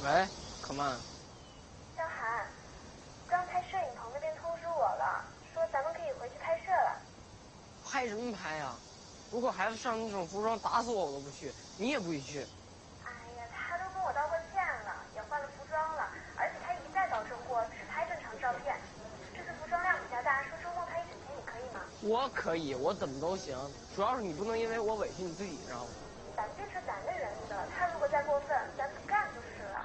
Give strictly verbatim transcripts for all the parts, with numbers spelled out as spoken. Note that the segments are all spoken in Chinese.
喂，可曼。 江涵，刚才摄影棚那边通知我了，说咱们可以回去拍摄了。 拍什么拍呀？如果孩子上那种服装，打死我我都不去，你也不许去。 哎呀，他都跟我道过歉了，也换了服装了，而且他一再保证过只拍正常照片。这次服装量比较大，说周末拍一整天，你可以吗？ 我可以，我怎么都行，主要是你不能因为我委屈你自己，知道吗？ 咱们这是咱的原则，他如果再过分，咱不干就是了。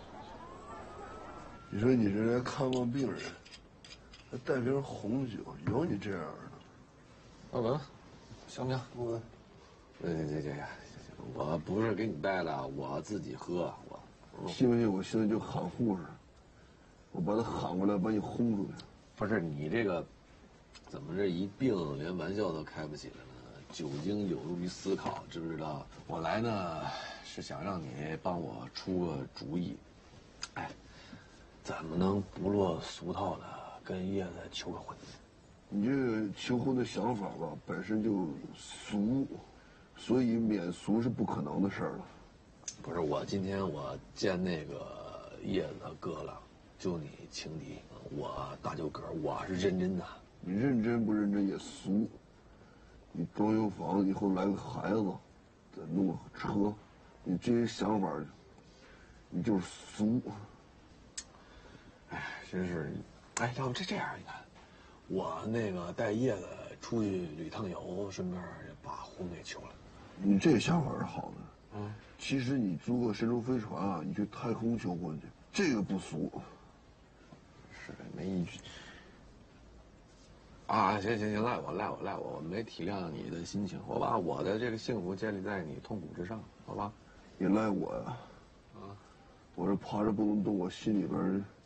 你说你这来看望病人，还带瓶红酒，有你这样的？ 老文，香不香？ 我， 这这这这，我不是给你带的，我自己喝。我， 信不信我现在就喊护士，我把他喊过来，把你轰出去。 不是你这个，怎么这一病连玩笑都开不起来了？酒精有助于思考，知不知道？我来呢是想让你帮我出个主意。哎，怎么能不落俗套的跟叶子求个婚？ 你这求婚的想法吧，本身就俗，所以免俗是不可能的事儿了。 不是我今天我见那个叶子他哥了，就你情敌，我大舅哥，我是认真的。 你认真不认真也俗。你装修房以后来个孩子，再弄个车，你这些想法，你就是俗。 哎，真是，哎，要不这这样，你看，我那个带叶子出去旅趟游，顺便也把婚给求了。 你这想法是好的。 嗯， 其实你租个神舟飞船啊，你去太空求婚去，这个不俗。 是没一句。啊，行行行，赖我赖我赖我，我没体谅你的心情，我把我的这个幸福建立在你痛苦之上，好吧？ 你赖我呀？啊，我是怕着不能动，我心里边